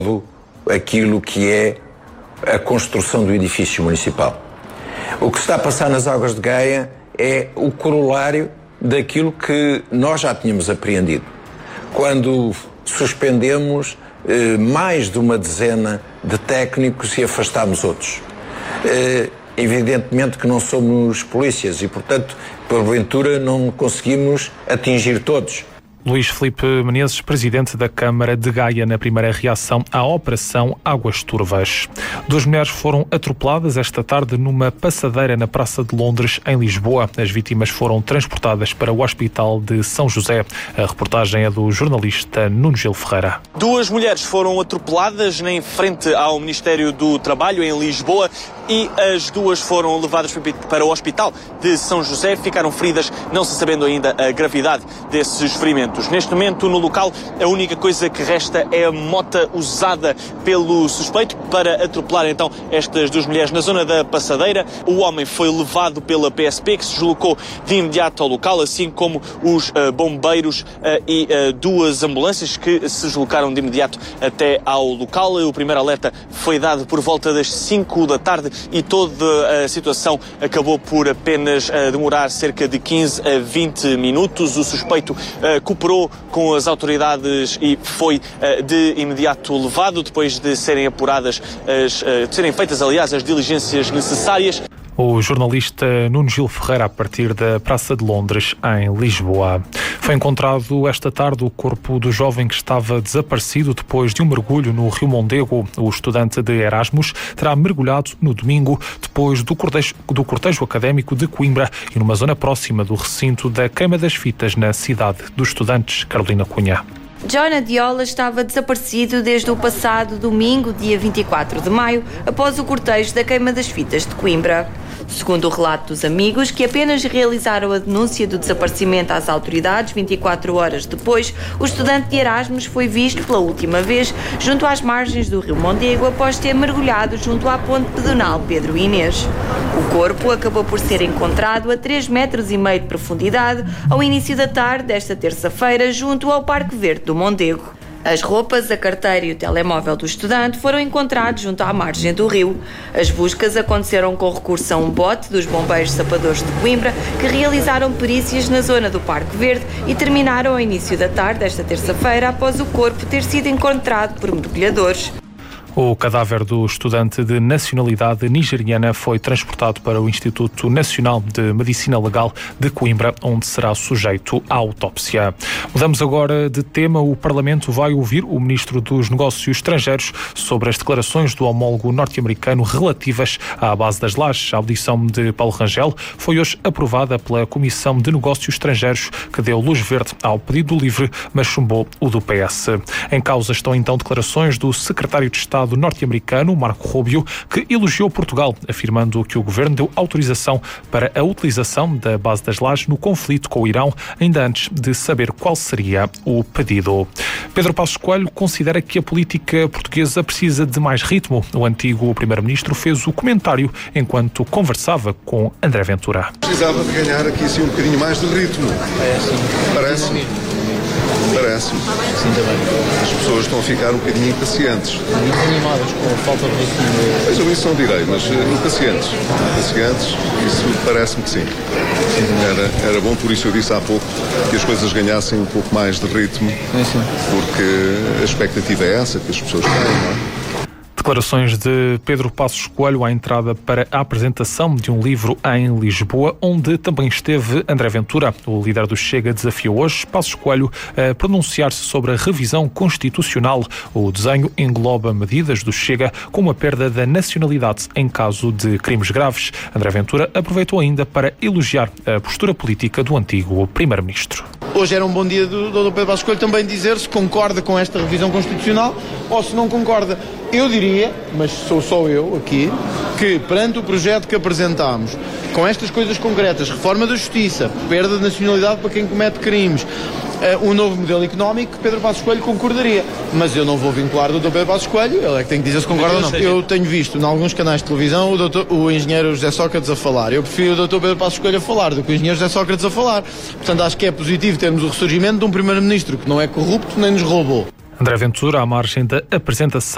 aquilo que é a construção do edifício municipal. O que se está a passar nas Águas de Gaia é o corolário daquilo que nós já tínhamos apreendido. Quando suspendemos mais de uma dezena de técnicos e afastámos outros. Evidentemente que não somos polícias e, portanto, porventura não conseguimos atingir todos. Luís Filipe Menezes, presidente da Câmara de Gaia, na primeira reação à Operação Águas Turvas. 2 mulheres foram atropeladas esta tarde numa passadeira na Praça de Londres, em Lisboa. As vítimas foram transportadas para o Hospital de São José. A reportagem é do jornalista Nuno Gil Ferreira. 2 mulheres foram atropeladas em frente ao Ministério do Trabalho, em Lisboa, e as 2 foram levadas para o Hospital de São José. Ficaram feridas, não se sabendo ainda a gravidade desses ferimentos. Neste momento, no local, a única coisa que resta é a mota usada pelo suspeito para atropelar então estas 2 mulheres na zona da passadeira. O homem foi levado pela PSP, que se deslocou de imediato ao local, assim como os bombeiros e 2 ambulâncias que se deslocaram de imediato até ao local. O primeiro alerta foi dado por volta das 5 da tarde e toda a situação acabou por apenas demorar cerca de 15 a 20 minutos. O suspeito cooperou com as autoridades e foi de imediato levado, depois de serem apuradas, de serem feitas, aliás, as diligências necessárias. O jornalista Nuno Gil Ferreira, a partir da Praça de Londres, em Lisboa. Foi encontrado esta tarde o corpo do jovem que estava desaparecido depois de um mergulho no Rio Mondego. O estudante de Erasmus terá mergulhado no domingo, depois do cortejo académico de Coimbra e numa zona próxima do recinto da Queima das Fitas, na cidade dos estudantes. Carolina Cunha. John Adiola estava desaparecido desde o passado domingo, dia 24 de maio, após o cortejo da Queima das Fitas de Coimbra. Segundo o relato dos amigos, que apenas realizaram a denúncia do desaparecimento às autoridades 24 horas depois, o estudante de Erasmus foi visto pela última vez junto às margens do Rio Mondego após ter mergulhado junto à ponte pedonal Pedro Inês. O corpo acabou por ser encontrado a 3,5 metros de profundidade ao início da tarde desta terça-feira junto ao Parque Verde do Mondego. As roupas, a carteira e o telemóvel do estudante foram encontrados junto à margem do rio. As buscas aconteceram com recurso a um bote dos bombeiros sapadores de Coimbra, que realizaram perícias na zona do Parque Verde e terminaram ao início da tarde desta terça-feira após o corpo ter sido encontrado por mergulhadores. O cadáver do estudante de nacionalidade nigeriana foi transportado para o Instituto Nacional de Medicina Legal de Coimbra, onde será sujeito à autópsia. Mudamos agora de tema. O Parlamento vai ouvir o Ministro dos Negócios Estrangeiros sobre as declarações do homólogo norte-americano relativas à base das Lajes. A audição de Paulo Rangel foi hoje aprovada pela Comissão de Negócios Estrangeiros, que deu luz verde ao pedido do LIVRE, mas chumbou o do PS. Em causa estão então declarações do secretário de Estado norte-americano, Marco Rubio, que elogiou Portugal, afirmando que o governo deu autorização para a utilização da base das Lajes no conflito com o Irão, ainda antes de saber qual seria o pedido. Pedro Passos Coelho considera que a política portuguesa precisa de mais ritmo. O antigo primeiro-ministro fez o comentário enquanto conversava com André Ventura. Precisava de ganhar aqui sim um bocadinho mais de ritmo. Parece-me. Sim, também. As pessoas estão a ficar um bocadinho impacientes. Muito animadas com a falta de ritmo. Vejam, isso não direi, mas impacientes. Isso parece-me que sim. Era bom, por isso eu disse há pouco que as coisas ganhassem um pouco mais de ritmo. Sim. Porque a expectativa é essa que as pessoas têm, não é? Declarações de Pedro Passos Coelho à entrada para a apresentação de um livro em Lisboa, onde também esteve André Ventura. O líder do Chega desafiou hoje Passos Coelho a pronunciar-se sobre a revisão constitucional. O desenho engloba medidas do Chega, como a perda da nacionalidade em caso de crimes graves. André Ventura aproveitou ainda para elogiar a postura política do antigo primeiro-ministro. Hoje era um bom dia do Dr. Pedro Passos Coelho também dizer se concorda com esta revisão constitucional ou se não concorda. Eu diria, mas sou só eu aqui, que perante o projeto que apresentámos, com estas coisas concretas, reforma da justiça, perda de nacionalidade para quem comete crimes, um novo modelo económico, Pedro Passos Coelho concordaria. Mas eu não vou vincular o Dr. Pedro Passos Coelho, ele é que tem que dizer se concorda ou não. Eu tenho visto em alguns canais de televisão o engenheiro José Sócrates a falar. Eu prefiro o Dr. Pedro Passos Coelho a falar do que o engenheiro José Sócrates a falar. Portanto, acho que é positivo termos o ressurgimento de um primeiro-ministro que não é corrupto nem nos roubou. André Ventura, à margem da apresentação